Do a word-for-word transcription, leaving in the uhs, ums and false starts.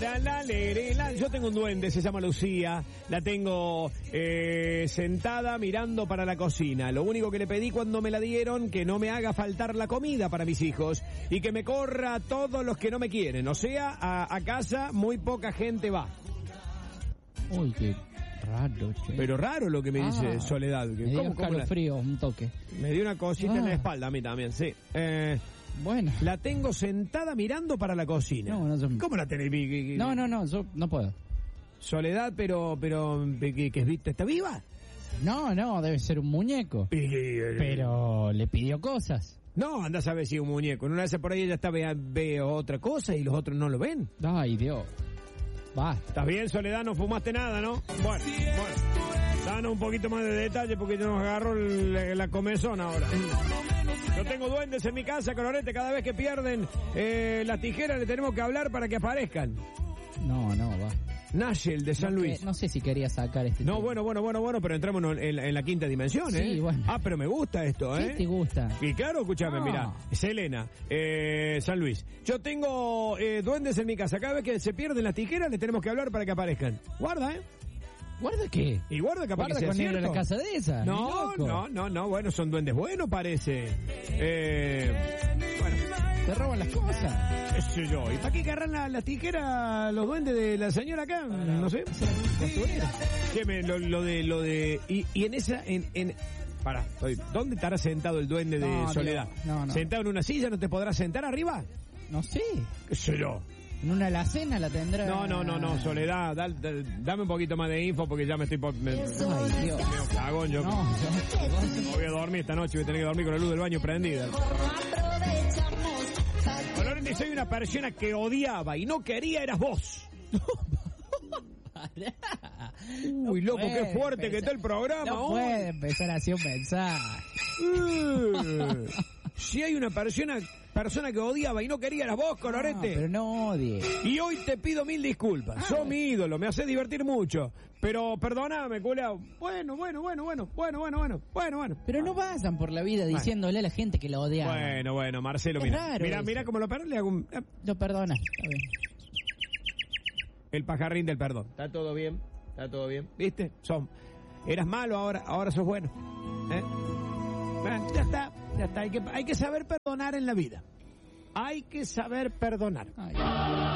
la, la, le, la. Yo tengo un duende, se llama Lucía. La tengo eh, sentada mirando para la cocina. Lo único que le pedí cuando me la dieron, que no me haga faltar la comida para mis hijos y que me corra a todos los que no me quieren. O sea, a, a casa muy poca gente va. Uy, qué raro, che. Pero raro lo que me dice ah, Soledad. Me dio escalofrío, un toque. Me dio una cosita ah. en la espalda a mí también, sí. Eh... Bueno. La tengo sentada mirando para la cocina. No, no, yo... ¿Cómo la tenés? No, no, no, yo no puedo. Soledad, pero, pero, ¿qué, qué, viste? ¿Está viva? No, no, debe ser un muñeco. Pero le pidió cosas. No, anda a saber si es un muñeco. En una vez por ahí ella está ve, ve otra cosa y los otros no lo ven. Ay, Dios. Basta. ¿Estás bien, Soledad? No fumaste nada, ¿no? Bueno, bueno. Danos un poquito más de detalle porque yo nos agarro la, la comezón ahora. Yo tengo duendes en mi casa, Colorete. Cada vez que pierden eh, las tijeras le tenemos que hablar para que aparezcan. No, no, va. Nashel de San no, Luis. Que, no sé si quería sacar este No, tema. bueno, bueno, bueno, bueno, pero entramos en, en, en la quinta dimensión, ¿eh? Sí, bueno. Ah, pero me gusta esto, ¿eh? ¿Qué te gusta? Y claro, escúchame, no. mira, Selena, eh, San Luis. Yo tengo eh, duendes en mi casa. Cada vez que se pierden las tijeras le tenemos que hablar para que aparezcan. Guarda, ¿eh? ¿Guarda qué? Y guarda capaz ¿Guarda que sea con cierto. en la casa de esa? No, no, no, no, bueno, son duendes buenos, parece. Eh, bueno. Te roban las cosas. ¿Qué sé yo? ¿Y para qué agarran las la tijeras los duendes de la señora acá? No sé. ¿Qué me, lo, lo de, lo de, y, y en esa, en, en, para, estoy, ¿dónde estará sentado el duende de no, Soledad? No, no. ¿Sentado en una silla no te podrás sentar arriba? No sé. ¿Qué sé yo? En una alacena la tendrá. No, no, no, no, Soledad, da, da, dame un poquito más de info porque ya me estoy... Por, me, Ay, Dios. Medio cagón yo. No, yo... No voy a dormir esta noche, voy a tener que dormir con la luz del baño prendida. Colorete, soy una persona que odiaba y no quería, eras vos. Uy, no loco, qué fuerte empezar, que está el programa. No hoy. puede empezar así un mensaje. Uh, si hay una persona persona que odiaba y no quería, eras vos, Colorete. No, pero no odie. Y hoy te pido mil disculpas. Ah, Sos mi ídolo, me hace divertir mucho. Pero perdóname, culiao. Bueno, bueno, bueno, bueno, bueno, bueno, bueno, bueno, bueno. Pero no pasan por la vida diciéndole a la gente que la odiaba. Bueno, bueno, Marcelo, Es mira. raro Mira, eso. mira cómo lo perdono, le hago un... Lo perdona. Está bien. El pajarrín del perdón. Está todo bien, está todo bien. ¿Viste? Son... Eras malo, ahora ahora sos bueno. ¿Eh? Bueno, ya está, ya está. Hay que, hay que saber perdonar en la vida. Hay que saber perdonar. Ay.